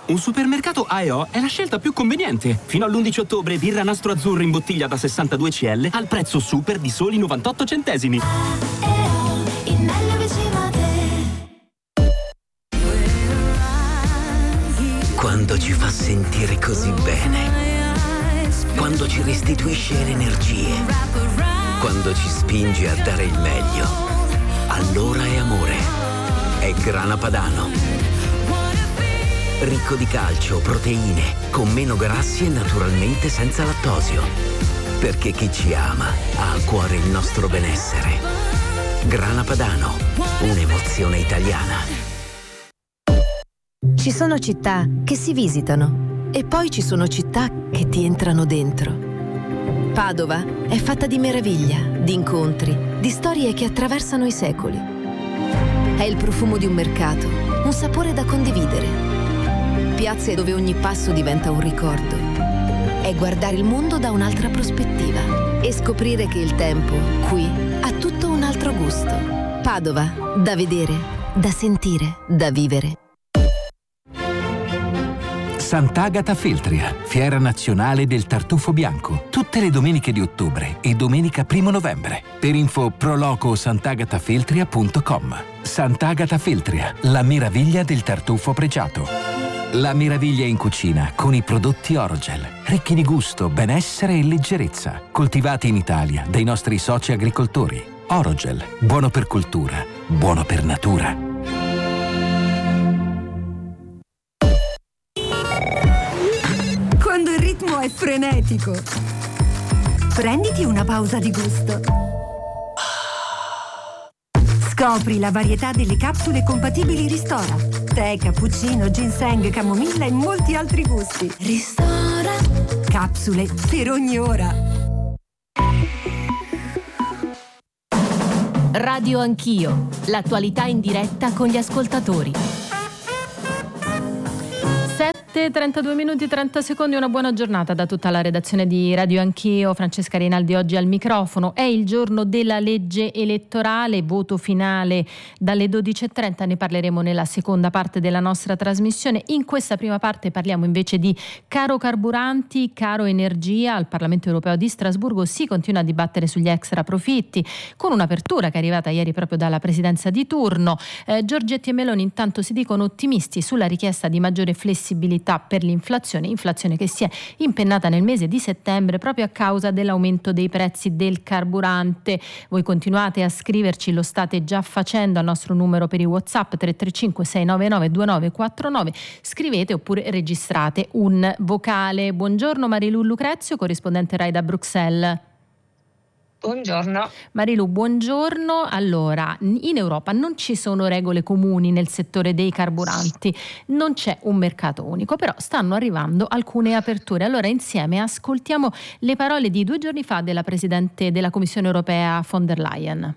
Un supermercato A&O è la scelta più conveniente. Fino all'11 ottobre birra Nastro Azzurro in bottiglia da 62 CL al prezzo super di soli 98 centesimi. Quando ci fa sentire così bene, quando ci restituisce le energie, quando ci spinge a dare il meglio, allora è amore. È Grana Padano. Ricco di calcio, proteine, con meno grassi e naturalmente senza lattosio. Perché chi ci ama ha a cuore il nostro benessere. Grana Padano, un'emozione italiana. Ci sono città che si visitano e poi ci sono città che ti entrano dentro. Padova è fatta di meraviglia, di incontri, di storie che attraversano i secoli. È il profumo di un mercato, un sapore da condividere. Piazze dove ogni passo diventa un ricordo. È guardare il mondo da un'altra prospettiva e scoprire che il tempo, qui, ha tutto un altro gusto. Padova, da vedere, da sentire, da vivere. Sant'Agata Feltria, fiera nazionale del tartufo bianco, tutte le domeniche di ottobre e domenica 1 novembre. Per info proloco sant'agatafeltria.com. Sant'Agata Feltria, la meraviglia del tartufo pregiato. La meraviglia in cucina con i prodotti Orogel, ricchi di gusto, benessere e leggerezza, coltivati in Italia dai nostri soci agricoltori. Orogel, buono per cultura, buono per natura. Quando il ritmo è frenetico, prenditi una pausa di gusto. Scopri la varietà delle capsule compatibili Ristora. Tè, cappuccino, ginseng, camomilla e molti altri gusti. Ristora. Capsule per ogni ora. Radio Anch'io. L'attualità in diretta con gli ascoltatori. 32 minuti e 30 secondi, una buona giornata da tutta la redazione di Radio Anch'io. Francesca Rinaldi oggi al microfono. È il giorno della legge elettorale, voto finale dalle 12.30, ne parleremo nella seconda parte della nostra trasmissione. In questa prima parte parliamo invece di caro carburanti, caro energia. Al Parlamento Europeo di Strasburgo si continua a dibattere sugli extra profitti, con un'apertura che è arrivata ieri proprio dalla presidenza di turno. Giorgetti e Meloni intanto si dicono ottimisti sulla richiesta di maggiore flessibilità per l'inflazione che si è impennata nel mese di settembre proprio a causa dell'aumento dei prezzi del carburante. Voi continuate a scriverci, lo state già facendo al nostro numero per i WhatsApp 335 699 2949. Scrivete oppure registrate un vocale. Buongiorno Marilu Lucrezio, corrispondente Rai da Bruxelles. Buongiorno. Marilu, buongiorno. Allora, in Europa non ci sono regole comuni nel settore dei carburanti, non c'è un mercato unico, però stanno arrivando alcune aperture. Allora, insieme ascoltiamo le parole di 2 giorni fa della Presidente della Commissione Europea von der Leyen.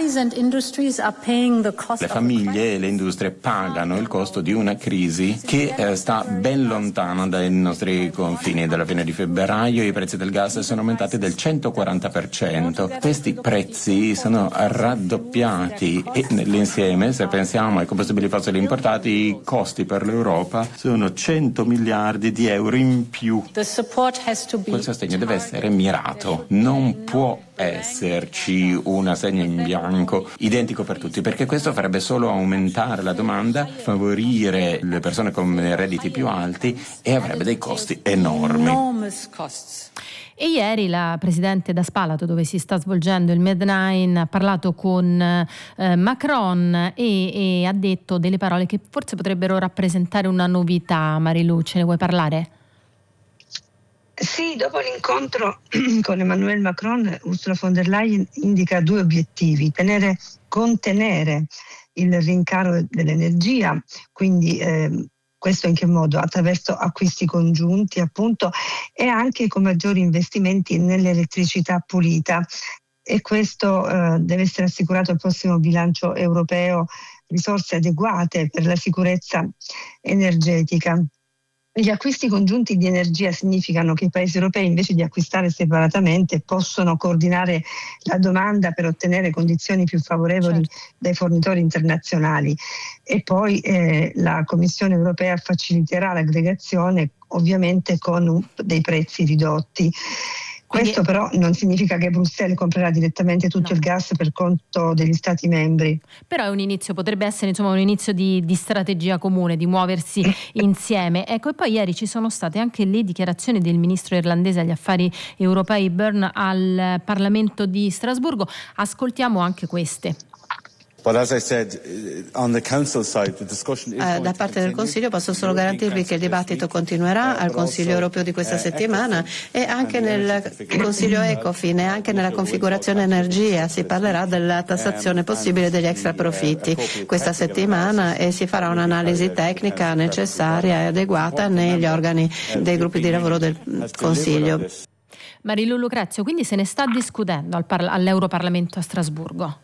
Le famiglie e le industrie pagano il costo di una crisi che sta ben lontana dai nostri confini. Dalla fine di febbraio i prezzi del gas sono aumentati del 140%. Questi prezzi sono raddoppiati e nell'insieme, se pensiamo ai combustibili fossili importati, i costi per l'Europa sono 100 miliardi di euro in più. Quel sostegno deve essere mirato, non può esserci un assegno in bianco identico per tutti, perché questo farebbe solo aumentare la domanda, favorire le persone con redditi più alti e avrebbe dei costi enormi. E ieri la Presidente da Spalato, dove si sta svolgendo il Med9, ha parlato con Macron e ha detto delle parole che forse potrebbero rappresentare una novità. Marilu, ce ne vuoi parlare? Sì, dopo l'incontro con Emmanuel Macron, Ursula von der Leyen indica 2 obiettivi: contenere il rincaro dell'energia, quindi questo in che modo? Attraverso acquisti congiunti, appunto, e anche con maggiori investimenti nell'elettricità pulita. E questo deve essere assicurato al prossimo bilancio europeo, risorse adeguate per la sicurezza energetica. Gli acquisti congiunti di energia significano che i paesi europei, invece di acquistare separatamente, possono coordinare la domanda per ottenere condizioni più favorevoli dai fornitori internazionali, e poi la Commissione europea faciliterà l'aggregazione, ovviamente con dei prezzi ridotti. Questo però non significa che Bruxelles comprerà direttamente tutto il gas per conto degli Stati membri. Però è un inizio, potrebbe essere un inizio di strategia comune, di muoversi insieme. Ecco, e poi ieri ci sono state anche le dichiarazioni del ministro irlandese agli affari europei Byrne al Parlamento di Strasburgo. Ascoltiamo anche queste. Da parte del Consiglio posso solo garantirvi che il dibattito continuerà al Consiglio europeo di questa settimana e anche nel Consiglio Ecofin e anche nella configurazione energia si parlerà della tassazione possibile degli extra profitti questa settimana e si farà un'analisi tecnica necessaria e adeguata negli organi dei gruppi di lavoro del Consiglio. Marilu Lucrezio, quindi se ne sta discutendo all'Europarlamento a Strasburgo?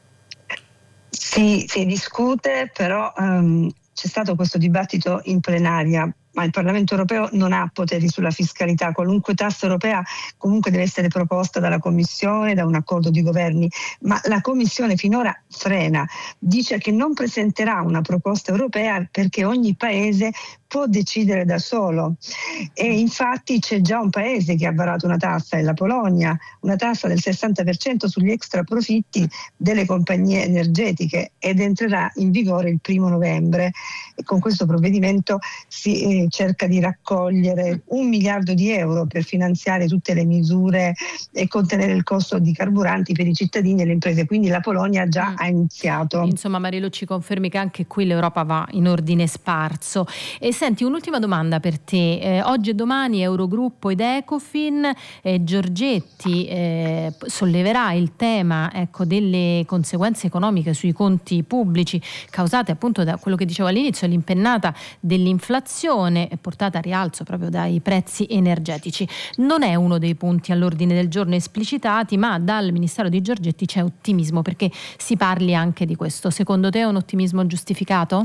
Sì, si discute, però c'è stato questo dibattito in plenaria, ma il Parlamento europeo non ha poteri sulla fiscalità. Qualunque tassa europea comunque deve essere proposta dalla Commissione, da un accordo di governi, ma la Commissione finora frena, dice che non presenterà una proposta europea perché ogni paese può decidere da solo, e infatti c'è già un paese che ha varato una tassa, è la Polonia, una tassa del 60% sugli extra profitti delle compagnie energetiche, ed entrerà in vigore il 1 novembre. E con questo provvedimento si cerca di raccogliere 1 miliardo di euro per finanziare tutte le misure e contenere il costo di carburanti per i cittadini e le imprese, quindi la Polonia già ha iniziato. Insomma, Marilu, ci confermi che anche qui l'Europa va in ordine sparso. E senti, un'ultima domanda per te. Oggi e domani Eurogruppo ed Ecofin, Giorgetti solleverà il tema, delle conseguenze economiche sui conti pubblici causate appunto da quello che dicevo all'inizio, l'impennata dell'inflazione portata a rialzo proprio dai prezzi energetici. Non è uno dei punti all'ordine del giorno esplicitati, ma dal Ministero di Giorgetti c'è ottimismo perché si parli anche di questo. Secondo te è un ottimismo giustificato?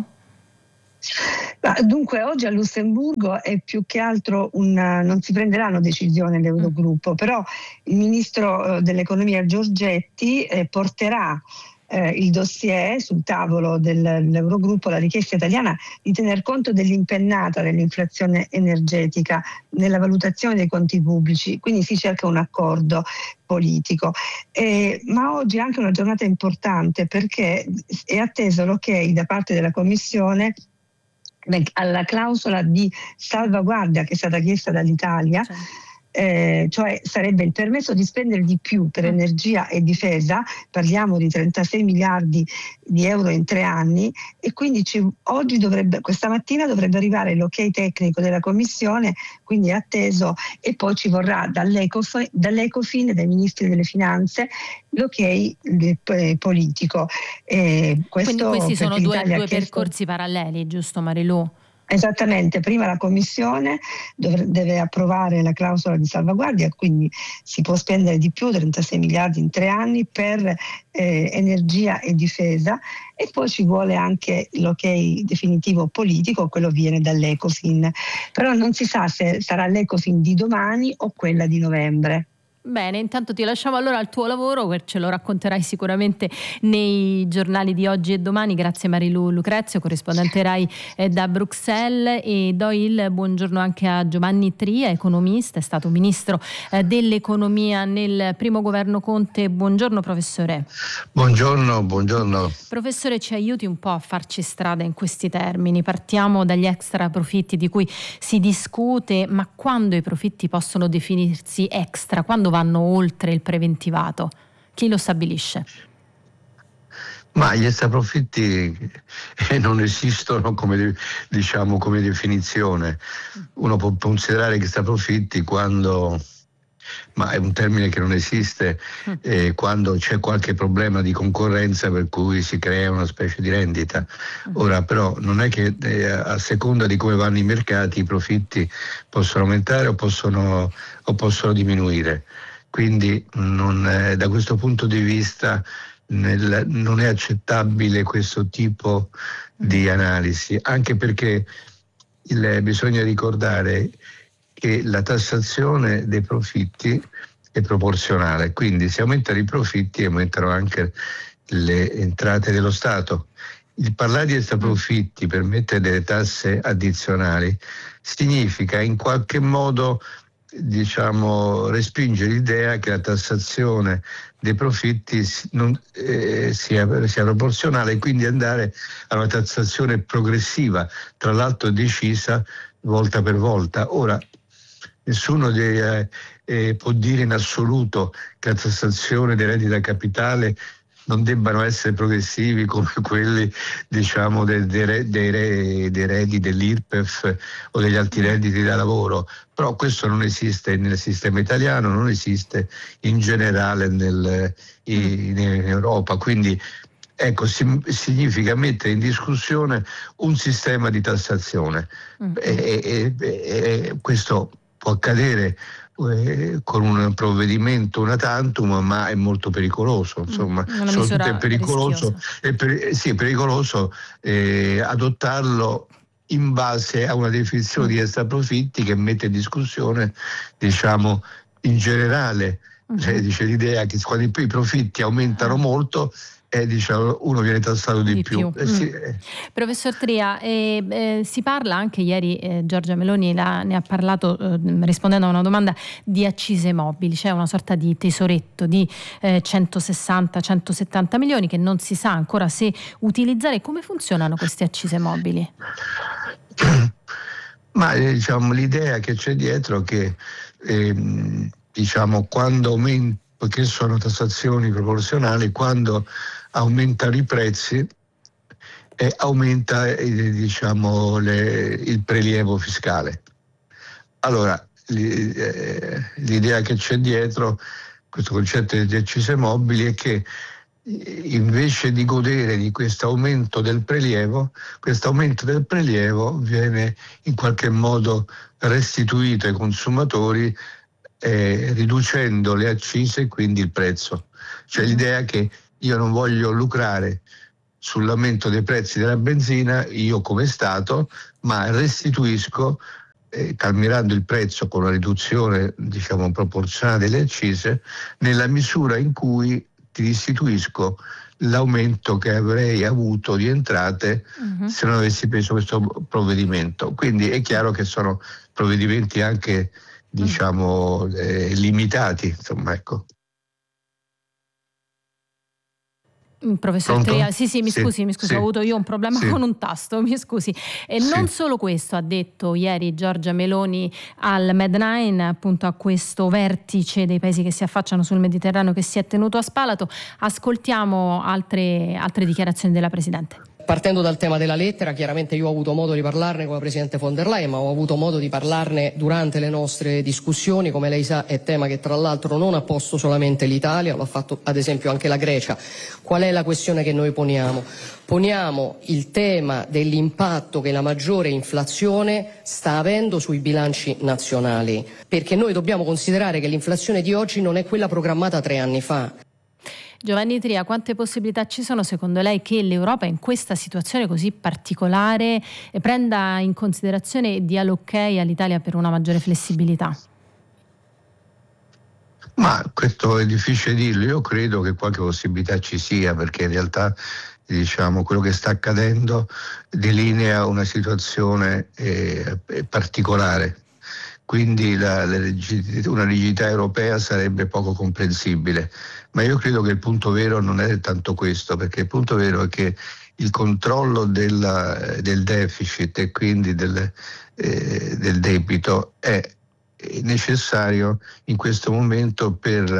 Dunque oggi a Lussemburgo è più che altro non si prenderanno decisioni all'Eurogruppo, però il ministro dell'economia Giorgetti porterà il dossier sul tavolo dell'Eurogruppo, la richiesta italiana di tener conto dell'impennata dell'inflazione energetica nella valutazione dei conti pubblici, quindi si cerca un accordo politico. Ma oggi è anche una giornata importante perché è atteso l'ok da parte della Commissione alla clausola di salvaguardia che è stata chiesta dall'Italia. Cioè sarebbe il permesso di spendere di più per energia e difesa, parliamo di 36 miliardi di euro in 3 anni, e quindi questa mattina dovrebbe arrivare l'ok tecnico della Commissione, quindi è atteso, e poi ci vorrà dall'Ecofin e dai ministri delle finanze l'ok politico. Quindi questi sono due percorsi paralleli, giusto Marilu? Esattamente, prima la Commissione deve approvare la clausola di salvaguardia, quindi si può spendere di più, 36 miliardi in 3 anni per energia e difesa, e poi ci vuole anche l'ok definitivo politico, quello viene dall'Ecofin, però non si sa se sarà l'Ecofin di domani o quella di novembre. Bene, intanto ti lasciamo allora al tuo lavoro, ce lo racconterai sicuramente nei giornali di oggi e domani. Grazie Marilu Lucrezio, corrispondente Rai da Bruxelles, e do il buongiorno anche a Giovanni Tria, economista, è stato ministro dell'economia nel primo governo Conte. Buongiorno professore. Buongiorno. Professore, ci aiuti un po' a farci strada in questi termini. Partiamo dagli extra profitti di cui si discute, ma quando i profitti possono definirsi extra? Quando vanno oltre il preventivato? Chi lo stabilisce? Ma gli extraprofitti non esistono come definizione. Uno può considerare gli extraprofitti quando, ma è un termine che non esiste, quando c'è qualche problema di concorrenza per cui si crea una specie di rendita. Ora però non è che a seconda di come vanno i mercati i profitti possono aumentare o possono diminuire. Quindi da questo punto di vista non è accettabile questo tipo di analisi, anche perché bisogna ricordare che la tassazione dei profitti è proporzionale, quindi se aumentano i profitti aumentano anche le entrate dello Stato. Il parlare di extraprofitti per mettere delle tasse addizionali significa in qualche modo, diciamo, respingere l'idea che la tassazione dei profitti sia proporzionale e quindi andare a una tassazione progressiva, tra l'altro decisa volta per volta. Ora, nessuno può dire in assoluto che la tassazione dei redditi da capitale non debbano essere progressivi come quelli, diciamo, dei redditi dell'IRPEF o degli altri redditi da lavoro, però questo non esiste nel sistema italiano, non esiste in generale in Europa, quindi ecco, significa mettere in discussione un sistema di tassazione e questo può accadere con un provvedimento una tantum, ma è molto pericoloso, insomma, soprattutto è pericoloso, è pericoloso adottarlo in base a una definizione di extraprofitti che mette in discussione, diciamo, in generale, dice l'idea che quando i profitti aumentano molto, diciamo, uno viene tassato di più. Professor Tria, si parla anche ieri, Giorgia Meloni ne ha parlato rispondendo a una domanda di accise mobili, c'è una sorta di tesoretto di 160-170 milioni che non si sa ancora se utilizzare. Come funzionano queste accise mobili? Ma diciamo, l'idea che c'è dietro che diciamo, quando aumenta, perché sono tassazioni proporzionali, quando aumentano i prezzi aumenta diciamo, il prelievo fiscale. Allora l'idea che c'è dietro questo concetto di accise mobili è che invece di godere di questo aumento del prelievo viene in qualche modo restituito ai consumatori riducendo le accise e quindi il prezzo. Cioè l'idea che io non voglio lucrare sull'aumento dei prezzi della benzina, io come Stato, ma restituisco, calmierando il prezzo con una riduzione, diciamo, proporzionale delle accise, nella misura in cui ti restituisco l'aumento che avrei avuto di entrate se non avessi preso questo provvedimento. Quindi è chiaro che sono provvedimenti anche, diciamo, limitati, insomma, ecco. Professor Tria, sì, mi scusi, sì, ho avuto io un problema con un tasto, mi scusi. E non solo questo, ha detto ieri Giorgia Meloni al Med9, appunto a questo vertice dei paesi che si affacciano sul Mediterraneo che si è tenuto a Spalato. Ascoltiamo altre dichiarazioni della Presidente. Partendo dal tema della lettera, chiaramente io ho avuto modo di parlarne con la Presidente von der Leyen, ma ho avuto modo di parlarne durante le nostre discussioni. Come lei sa, è tema che tra l'altro non ha posto solamente l'Italia, lo ha fatto ad esempio anche la Grecia. Qual è la questione che noi poniamo? Poniamo il tema dell'impatto che la maggiore inflazione sta avendo sui bilanci nazionali, perché noi dobbiamo considerare che l'inflazione di oggi non è quella programmata 3 anni fa. Giovanni Tria, quante possibilità ci sono secondo lei che l'Europa in questa situazione così particolare prenda in considerazione e dia l'ok all'Italia per una maggiore flessibilità? Ma questo è difficile dirlo, io credo che qualche possibilità ci sia, perché in realtà, diciamo, quello che sta accadendo delinea una situazione particolare. Quindi una rigidità europea sarebbe poco comprensibile, ma io credo che il punto vero non è tanto questo, perché il punto vero è che il controllo del deficit e quindi del debito è necessario in questo momento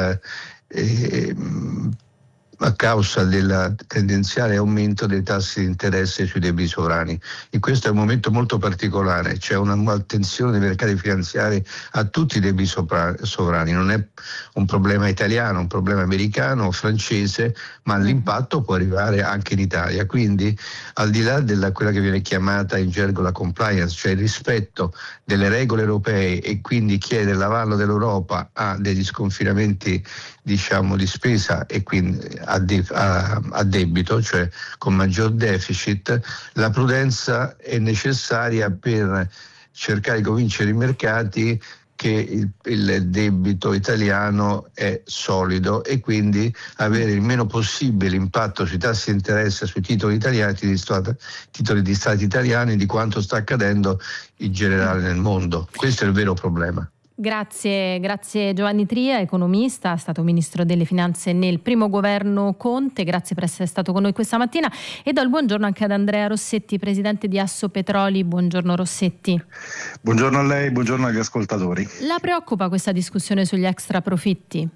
a causa del tendenziale aumento dei tassi di interesse sui debiti sovrani. In questo è un momento molto particolare, c'è una attenzione dei mercati finanziari a tutti i debiti sovrani, non è un problema italiano, un problema americano o francese, ma l'impatto può arrivare anche in Italia. Quindi al di là della quella che viene chiamata in gergo la compliance, cioè il rispetto delle regole europee e quindi chiedere l'avallo dell'Europa a degli sconfinamenti, diciamo, di spesa e quindi a debito, cioè con maggior deficit, la prudenza è necessaria per cercare di convincere i mercati che il debito italiano è solido e quindi avere il meno possibile impatto sui tassi di interesse, sui titoli italiani, titoli di stati italiani, di quanto sta accadendo in generale nel mondo. Questo è il vero problema. Grazie Giovanni Tria, economista, è stato ministro delle finanze nel primo governo Conte, grazie per essere stato con noi questa mattina, e do il buongiorno anche ad Andrea Rossetti, presidente di Assopetroli. Buongiorno Rossetti. Buongiorno a lei, buongiorno agli ascoltatori. La preoccupa questa discussione sugli extra profitti?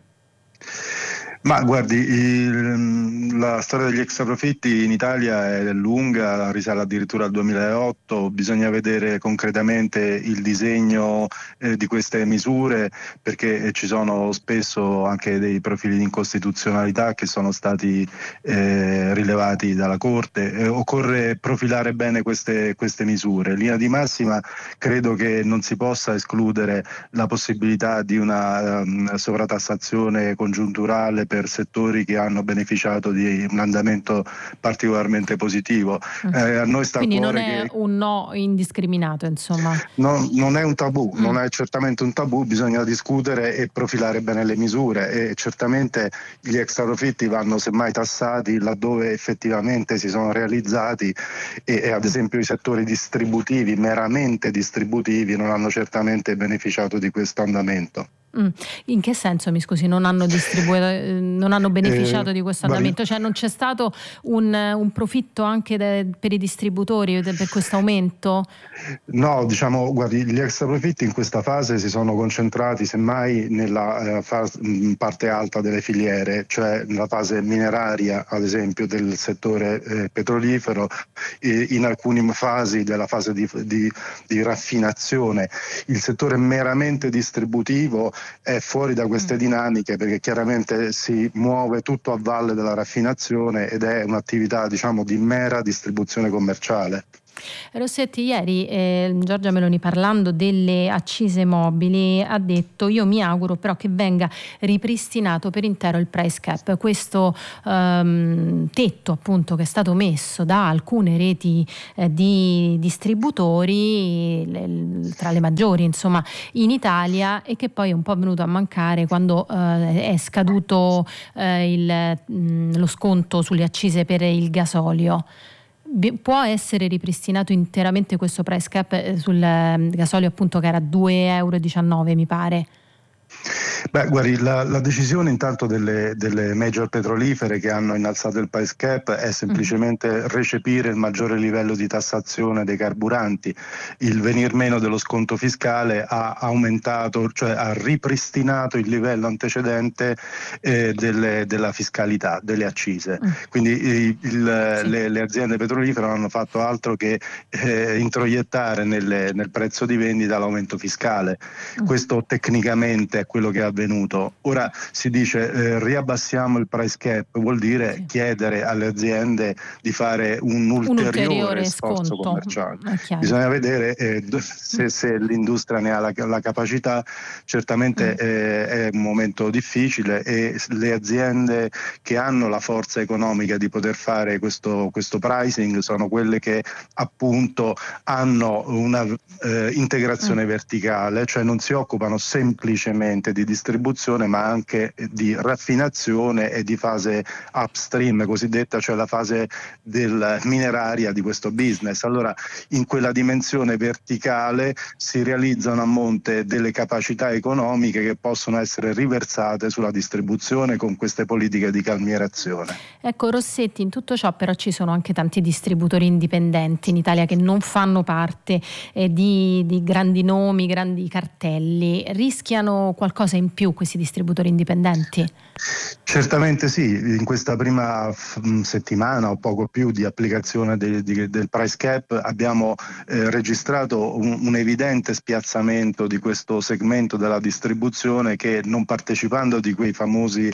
Ma guardi, la storia degli extraprofitti in Italia è lunga, risale addirittura al 2008, bisogna vedere concretamente il disegno di queste misure, perché ci sono spesso anche dei profili di incostituzionalità che sono stati rilevati dalla Corte. Occorre profilare bene queste misure. In linea di massima credo che non si possa escludere la possibilità di una sovratassazione congiunturale per settori che hanno beneficiato di un andamento particolarmente positivo. A noi sta Quindi a cuore non è che un no indiscriminato, insomma. non è un tabù, non è certamente un tabù, bisogna discutere e profilare bene le misure, e certamente gli extraprofitti vanno semmai tassati laddove effettivamente si sono realizzati, e ad esempio i settori distributivi, meramente distributivi, non hanno certamente beneficiato di questo andamento. In che senso, mi scusi, non hanno beneficiato di questo andamento? Cioè non c'è stato un profitto anche per i distributori per questo aumento? No, guardi, gli extraprofitti in questa fase si sono concentrati semmai nella parte alta delle filiere, cioè nella fase mineraria, ad esempio del settore petrolifero, in alcune fasi della fase di raffinazione. Il settore meramente distributivo è fuori da queste dinamiche, perché chiaramente si muove tutto a valle della raffinazione ed è un'attività di mera distribuzione commerciale. Rossetti, ieri Giorgia Meloni, parlando delle accise mobili, ha detto: io mi auguro però che venga ripristinato per intero il price cap, questo tetto appunto che è stato messo da alcune reti di distributori, tra le maggiori insomma in Italia, e che poi è un po' venuto a mancare quando è scaduto lo sconto sulle accise per il gasolio. Può essere ripristinato interamente questo price cap sul gasolio, appunto, che era 2,19 euro, mi pare? Beh, guardi, la decisione intanto delle major petrolifere che hanno innalzato il price cap è semplicemente recepire il maggiore livello di tassazione dei carburanti. Il venir meno dello sconto fiscale ha aumentato, cioè ha ripristinato il livello antecedente della fiscalità, delle accise. Quindi le aziende petrolifere non hanno fatto altro che introiettare nel prezzo di vendita l'aumento fiscale. Questo tecnicamente è quello che è avvenuto. Ora si dice riabbassiamo il price cap, vuol dire chiedere alle aziende di fare un ulteriore sforzo commerciale. Bisogna vedere se l'industria ne ha la capacità. Certamente è un momento difficile, e le aziende che hanno la forza economica di poter fare questo pricing sono quelle che appunto hanno una integrazione verticale, cioè non si occupano semplicemente di distribuzione ma anche di raffinazione e di fase upstream cosiddetta, cioè la fase mineraria di questo business. Allora in quella dimensione verticale si realizzano a monte delle capacità economiche che possono essere riversate sulla distribuzione con queste politiche di calmierazione. Ecco Rossetti, in tutto ciò però ci sono anche tanti distributori indipendenti in Italia che non fanno parte di grandi nomi, grandi cartelli. Rischiano qualcosa in più questi distributori indipendenti? Certamente sì, in questa prima settimana o poco più di applicazione del price cap abbiamo registrato un evidente spiazzamento di questo segmento della distribuzione che, non partecipando di quei famosi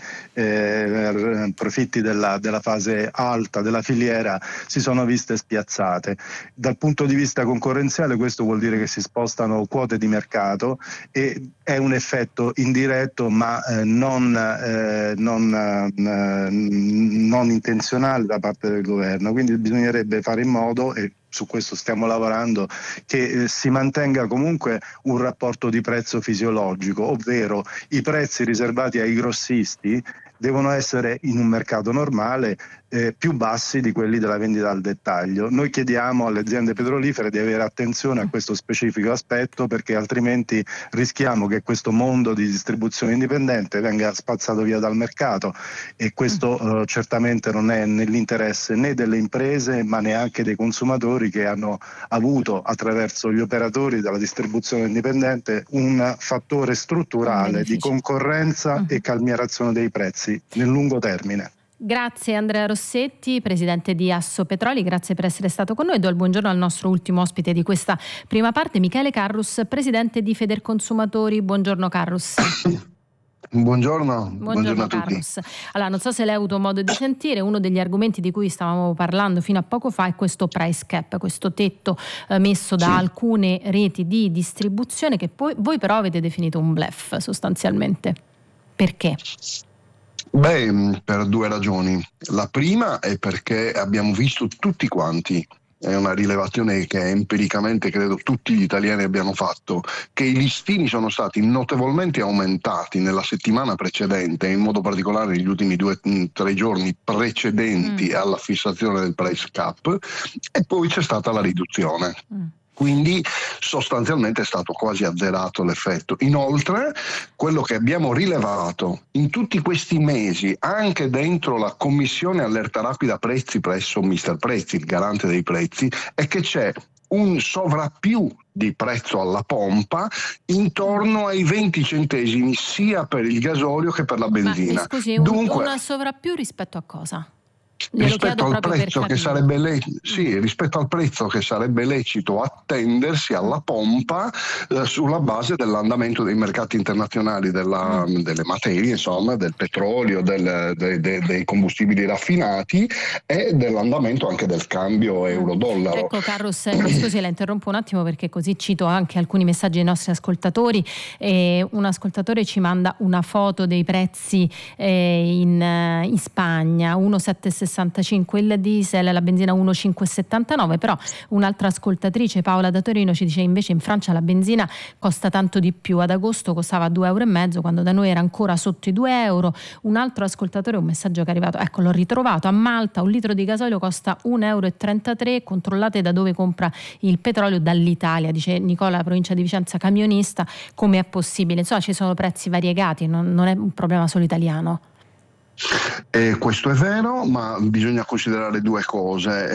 profitti della fase alta della filiera, si sono viste spiazzate. Dal punto di vista concorrenziale questo vuol dire che si spostano quote di mercato, e è un effetto indiretto diretto ma non intenzionale da parte del governo, quindi bisognerebbe fare in modo, e su questo stiamo lavorando, che si mantenga comunque un rapporto di prezzo fisiologico, ovvero i prezzi riservati ai grossisti devono essere in un mercato normale più bassi di quelli della vendita al dettaglio. Noi chiediamo alle aziende petrolifere di avere attenzione a questo specifico aspetto, perché altrimenti rischiamo che questo mondo di distribuzione indipendente venga spazzato via dal mercato, e questo certamente non è nell'interesse né delle imprese ma neanche dei consumatori, che hanno avuto attraverso gli operatori della distribuzione indipendente un fattore strutturale di concorrenza e calmierazione dei prezzi nel lungo termine. Grazie Andrea Rossetti, presidente di Assopetroli, grazie per essere stato con noi. Do il buongiorno al nostro ultimo ospite di questa prima parte, Michele Carrus, presidente di Federconsumatori. Buongiorno Carrus. Buongiorno a tutti. Carlos. Allora, non so se lei ha avuto modo di sentire, uno degli argomenti di cui stavamo parlando fino a poco fa è questo price cap, questo tetto messo da alcune reti di distribuzione, che poi voi però avete definito un bluff sostanzialmente. Perché? Beh, per due ragioni. La prima è perché abbiamo visto tutti quanti, è una rilevazione che empiricamente credo tutti gli italiani abbiano fatto, che i listini sono stati notevolmente aumentati nella settimana precedente, in modo particolare negli ultimi 2-3 giorni precedenti alla fissazione del price cap, e poi c'è stata la riduzione. Quindi sostanzialmente è stato quasi azzerato l'effetto. Inoltre, quello che abbiamo rilevato in tutti questi mesi, anche dentro la commissione allerta rapida prezzi presso Mr. Prezzi, il garante dei prezzi, è che c'è un sovrappiù di prezzo alla pompa intorno ai 20 centesimi sia per il gasolio che per la benzina. Ma scusi, Dunque, un sovrappiù rispetto a cosa? Rispetto al prezzo che sarebbe rispetto al prezzo che sarebbe lecito attendersi alla pompa sulla base dell'andamento dei mercati internazionali delle materie, insomma, del petrolio, dei combustibili raffinati e dell'andamento anche del cambio euro-dollaro. Ecco Carlos, scusi, la interrompo un attimo perché così cito anche alcuni messaggi dei nostri ascoltatori. Un ascoltatore ci manda una foto dei prezzi in Spagna, 1,765 il diesel, la benzina 1,579, però un'altra ascoltatrice, Paola da Torino, ci dice invece in Francia la benzina costa tanto di più, ad agosto costava 2,5 euro quando da noi era ancora sotto i 2 euro. Un altro ascoltatore, un messaggio che è arrivato, ecco l'ho ritrovato, a Malta un litro di gasolio costa 1,33 euro, controllate da dove compra il petrolio, dall'Italia, dice Nicola, provincia di Vicenza, camionista, come è possibile? Insomma, ci sono prezzi variegati, non è un problema solo italiano. Questo è vero, ma bisogna considerare due cose.